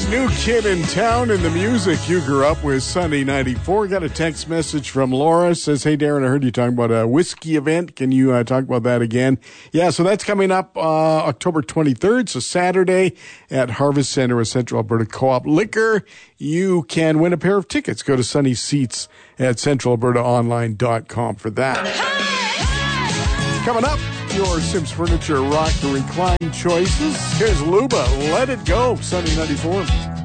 New kid in town and the music you grew up with, Sunday 94. Got a text message from Laura. Says, hey, Darren, I heard you talking about a whiskey event. Can you talk about that again? Yeah, so that's coming up October 23rd, so Saturday at Harvest Center with Central Alberta Co-op Liquor. You can win a pair of tickets. Go to Sunny Seats at centralalbertaonline.com for that. Coming up, your Sims Furniture Rock to Recline choices. Here's Luba, Let It Go, Sunday 94.